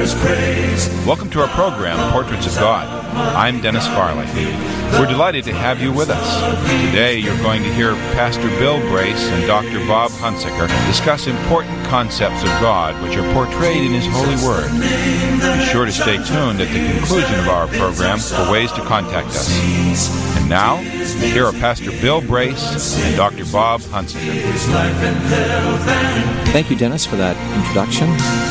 Welcome to our program, Portraits of God. I'm Dennis Farley. We're delighted to have you with us. Today you're going to hear Pastor Bill Brace and Dr. Bob Hunsaker discuss important concepts of God which are portrayed in His holy Word. Be sure to stay tuned at the conclusion of our program for ways to contact us. And now, here are Pastor Bill Brace and Dr. Bob Hunsaker. Thank you, Dennis, for that introduction.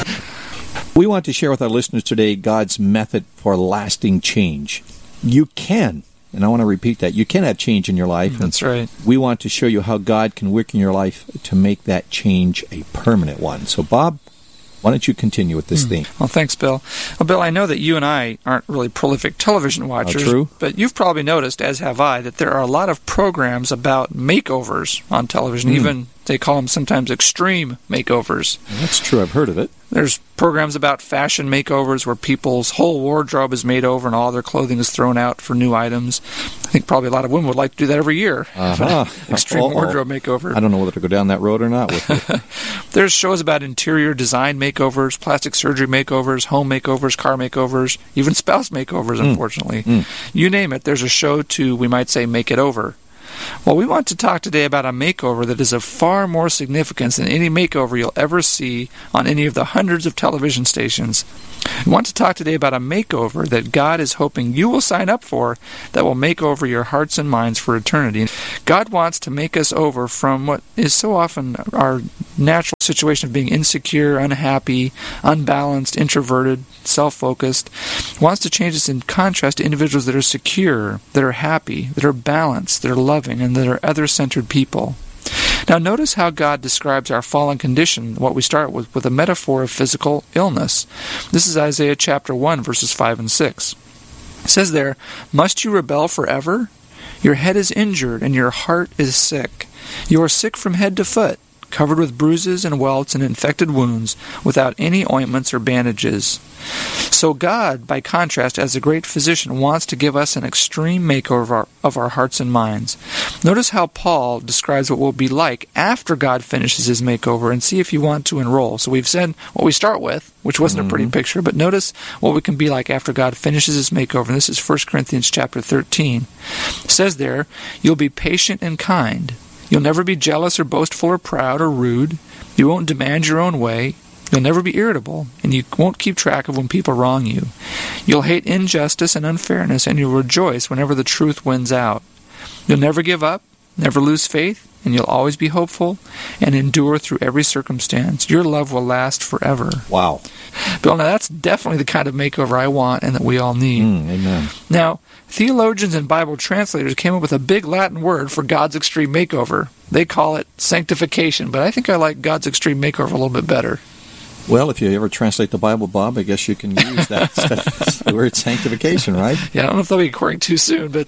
We want to share with our listeners today God's method for lasting change. You can, and I want to repeat that, you can have change in your life. That's right. We want to show you how God can work in your life to make that change a permanent one. So, Bob, why don't you continue with this theme? Well, thanks, Bill. Well, Bill, I know that you and I aren't really prolific television watchers, true. But you've probably noticed, as have I, that there are a lot of programs about makeovers on television. Even they call them sometimes extreme makeovers. That's true. I've heard of it. There's programs about fashion makeovers where people's whole wardrobe is made over and all their clothing is thrown out for new items. I think probably a lot of women would like to do that every year. Extreme wardrobe makeover. I don't know whether to go down that road or not with you. There's shows about interior design makeovers, plastic surgery makeovers, home makeovers, car makeovers, even spouse makeovers, unfortunately. You name it, there's a show to, we might say, make it over. Well, we want to talk today about a makeover that is of far more significance than any makeover you'll ever see on any of the hundreds of television stations. We want to talk today about a makeover that God is hoping you will sign up for that will make over your hearts and minds for eternity. God wants to make us over from what is so often our natural situation of being insecure, unhappy, unbalanced, introverted, self-focused. He wants to change us in contrast to individuals that are secure, that are happy, that are balanced, that are loving, and that are other-centered people. Now notice how God describes our fallen condition, what we start with a metaphor of physical illness. This is Isaiah chapter 1, verses 5 and 6. It says there, "Must you rebel forever? Your head is injured and your heart is sick. You are sick from head to foot, covered with bruises and welts and infected wounds, without any ointments or bandages." So God, by contrast, as a great physician, wants to give us an extreme makeover of our hearts and minds. Notice how Paul describes what will be like after God finishes his makeover, and see if you want to enroll. So we've said what we start with, which wasn't a pretty picture, but notice what we can be like after God finishes his makeover. And this is 1 Corinthians chapter 13. It says there, "You'll be patient and kind. You'll never be jealous or boastful or proud or rude. You won't demand your own way. You'll never be irritable, and you won't keep track of when people wrong you. You'll hate injustice and unfairness, and you'll rejoice whenever the truth wins out. You'll never give up, never lose faith, and you'll always be hopeful and endure through every circumstance. Your love will last forever." Wow. Bill, now that's definitely the kind of makeover I want and that we all need. Amen. Now, theologians and Bible translators came up with a big Latin word for God's extreme makeover. They call it sanctification, but I think I like God's extreme makeover a little bit better. Well, if you ever translate the Bible, Bob, I guess you can use that the word sanctification, right? Yeah, I don't know if they'll be occurring too soon, but...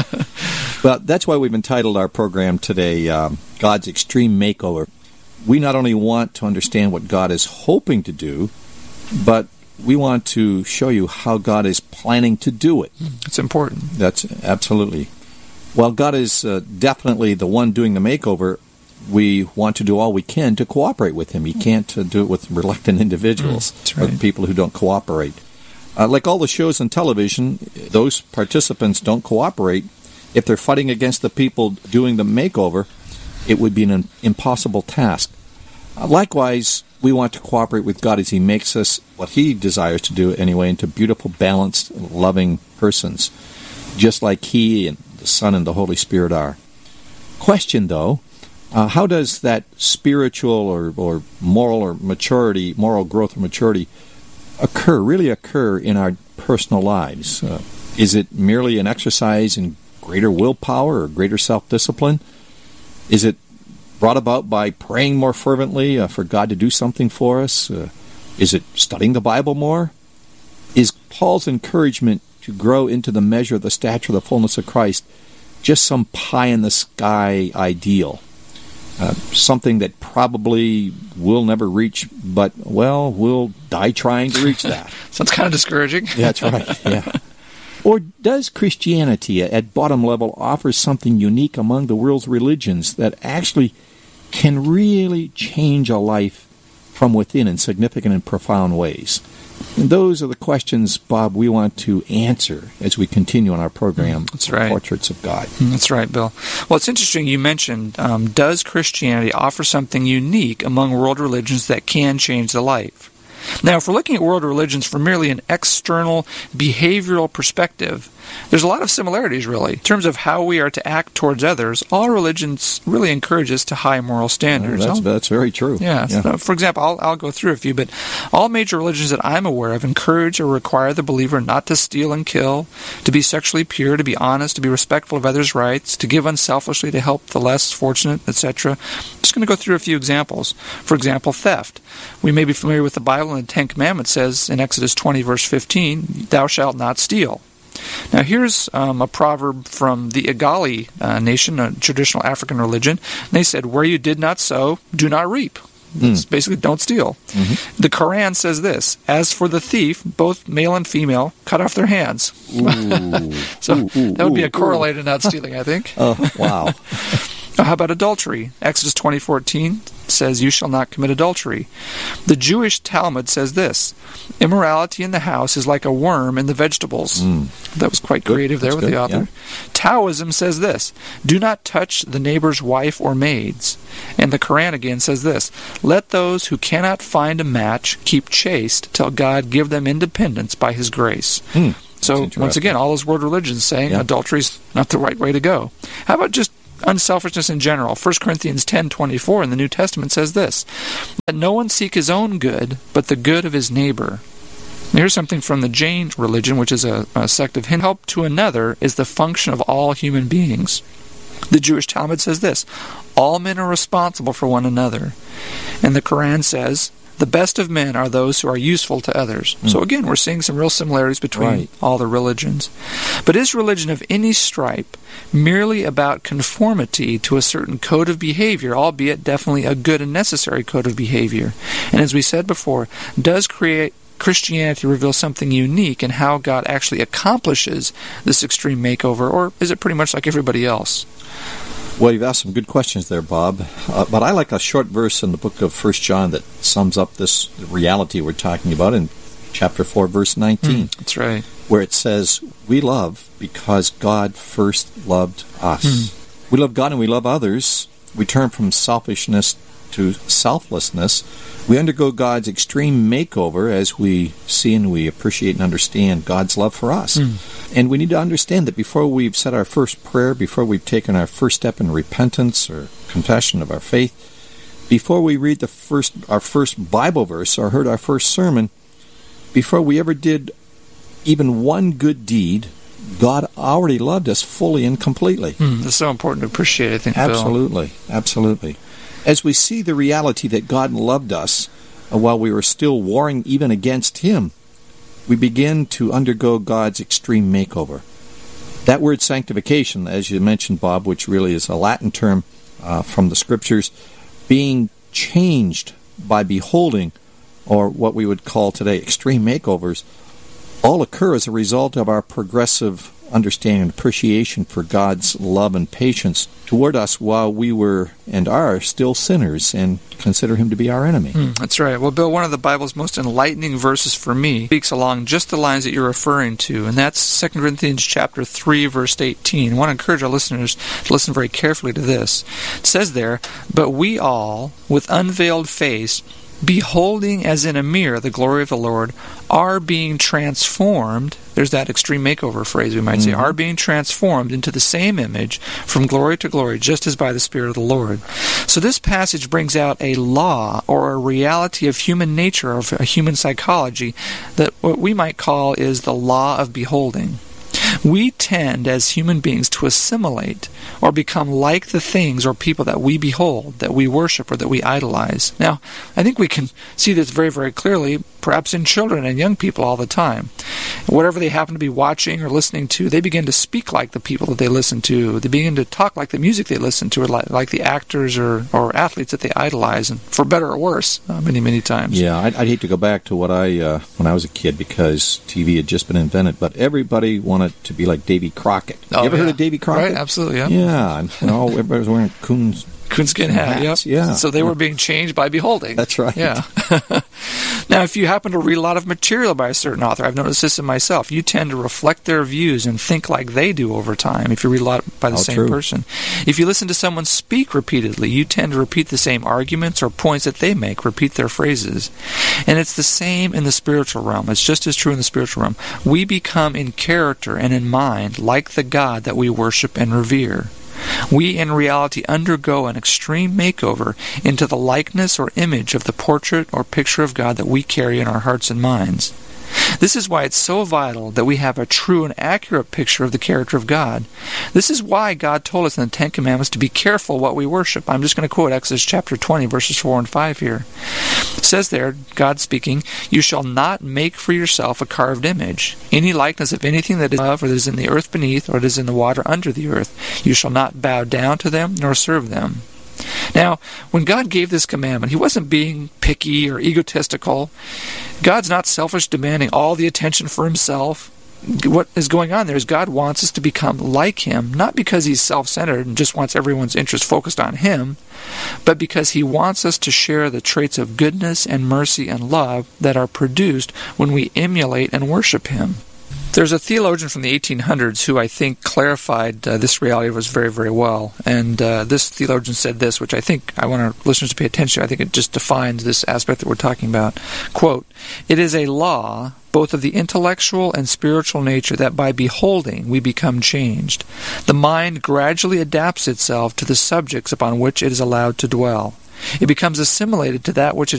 Well, that's why we've entitled our program today, God's Extreme Makeover. We not only want to understand what God is hoping to do, but we want to show you how God is planning to do it. It's important. That's absolutely. While God is definitely the one doing the makeover, we want to do all we can to cooperate with Him. He can't do it with reluctant individuals or people who don't cooperate. Like all the shows on television, those participants don't cooperate. If they're fighting against the people doing the makeover, it would be an impossible task. Likewise, we want to cooperate with God as He makes us, what He desires to do anyway, into beautiful, balanced, loving persons, just like He and the Son and the Holy Spirit are. Question, though, how does that spiritual or moral growth or maturity really occur in our personal lives? Is it merely an exercise in greater willpower or greater self-discipline? Is it brought about by praying more fervently for God to do something for us? Is it studying the Bible more? Is Paul's encouragement to grow into the measure of the stature of the fullness of Christ just some pie-in-the-sky ideal? Something that probably we'll never reach, but, well, we'll die trying to reach that. Sounds kind of discouraging. Yeah, that's right, yeah. Or does Christianity, at bottom level, offer something unique among the world's religions that actually can really change a life from within in significant and profound ways? And those are the questions, Bob, we want to answer as we continue on our program, That's right. Portraits of God. That's right, Bill. Well, it's interesting you mentioned, does Christianity offer something unique among world religions that can change the life? Now, if we're looking at world religions from merely an external behavioral perspective, there's a lot of similarities, really. In terms of how we are to act towards others, all religions really encourage us to high moral standards. That's very true. Yeah. So, for example, I'll go through a few, but all major religions that I'm aware of encourage or require the believer not to steal and kill, to be sexually pure, to be honest, to be respectful of others' rights, to give unselfishly, to help the less fortunate, etc. I'm just going to go through a few examples. For example, theft. We may be familiar with the Bible, and the Ten Commandments says in Exodus 20, verse 15, "Thou shalt not steal." Now here's a proverb from the Igali nation, a traditional African religion. And they said, "Where you did not sow, do not reap." It's basically don't steal. The Quran says this, "As for the thief, both male and female, cut off their hands." That would be a correlate to not stealing, I think. Oh, wow. How about adultery? Exodus 20:14 says, "You shall not commit adultery." The Jewish Talmud says this, "Immorality in the house is like a worm in the vegetables." That was quite creative there with the author. Yeah. Taoism says this, "Do not touch the neighbor's wife or maids." And the Quran again says this, "Let those who cannot find a match keep chaste till God give them independence by His grace." So once again, all those world religions saying adultery is not the right way to go. How about just unselfishness in general? 1 Corinthians 10:24 in the New Testament says this, "Let no one seek his own good, but the good of his neighbor." Here's something from the Jain religion, which is a sect of Hindu. Help to another is the function of all human beings. The Jewish Talmud says this, "All men are responsible for one another." And the Quran says, "The best of men are those who are useful to others." So again, we're seeing some real similarities between all the religions. But is religion of any stripe merely about conformity to a certain code of behavior, albeit definitely a good and necessary code of behavior? And as we said before, does Christianity reveal something unique in how God actually accomplishes this extreme makeover, or is it pretty much like everybody else? Well, you've asked some good questions there, Bob. But I like a short verse in the book of 1 John that sums up this reality we're talking about in chapter 4, verse 19. That's right. Where it says, "We love because God first loved us." We love God and we love others. We turn from selfishness to selflessness. We undergo God's extreme makeover as we see and we appreciate and understand God's love for us. And we need to understand that before we've said our first prayer, before we've taken our first step in repentance or confession of our faith, before we read our first Bible verse or heard our first sermon, before we ever did even one good deed, God already loved us fully and completely. That's so important to appreciate, I think, Bill. Absolutely, absolutely. As we see the reality that God loved us while we were still warring even against Him, we begin to undergo God's extreme makeover. That word sanctification, as you mentioned, Bob, which really is a Latin term from the Scriptures, being changed by beholding, or what we would call today extreme makeovers, all occur as a result of our progressive understanding and appreciation for God's love and patience toward us while we were and are still sinners and consider Him to be our enemy. That's right. Well, Bill, one of the Bible's most enlightening verses for me speaks along just the lines that you're referring to, and that's 2 Corinthians chapter 3, verse 18. I want to encourage our listeners to listen very carefully to this. It says there, "But we all, with unveiled face, beholding as in a mirror the glory of the Lord, are being transformed," there's that extreme makeover phrase we might say, "are being transformed into the same image from glory to glory, just as by the Spirit of the Lord." So this passage brings out a law or a reality of human nature, of a human psychology, that what we might call is the law of beholding. We tend, as human beings, to assimilate or become like the things or people that we behold, that we worship, or that we idolize. Now, I think we can see this very, very clearly, perhaps in children and young people all the time. Whatever they happen to be watching or listening to, they begin to speak like the people that they listen to. They begin to talk like the music they listen to, or like the actors or athletes that they idolize, and for better or worse, many, many times. Yeah, I'd hate to go back to what when I was a kid, because TV had just been invented, but everybody wanted to be like Davy Crockett. You ever heard of Davy Crockett? Right, absolutely, yeah. Yeah, and everybody was wearing Coonskin hat, hats, yep. yeah. So they were being changed by beholding. That's right. Yeah. Now, if you happen to read a lot of material by a certain author, I've noticed this in myself, you tend to reflect their views and think like they do over time if you read a lot by the same person. If you listen to someone speak repeatedly, you tend to repeat the same arguments or points that they make, repeat their phrases. And it's the same in the spiritual realm. It's just as true in the spiritual realm. We become in character and in mind like the God that we worship and revere. We, in reality, undergo an extreme makeover into the likeness or image of the portrait or picture of God that we carry in our hearts and minds. This is why it's so vital that we have a true and accurate picture of the character of God. This is why God told us in the Ten Commandments to be careful what we worship. I'm just going to quote Exodus chapter 20, verses 4 and 5 here. It says there, God speaking, "You shall not make for yourself a carved image, any likeness of anything that is above or that is in the earth beneath or that is in the water under the earth. You shall not bow down to them nor serve them." Now, when God gave this commandment, He wasn't being picky or egotistical. God's not selfish, demanding all the attention for Himself. What is going on there is God wants us to become like Him, not because He's self-centered and just wants everyone's interest focused on Him, but because He wants us to share the traits of goodness and mercy and love that are produced when we emulate and worship Him. There's a theologian from the 1800s who I think clarified this reality of us very, very well. And this theologian said this, which I think I want our listeners to pay attention to. I think it just defines this aspect that we're talking about. Quote, "It is a law, both of the intellectual and spiritual nature, that by beholding we become changed. The mind gradually adapts itself to the subjects upon which it is allowed to dwell. It becomes assimilated to that which it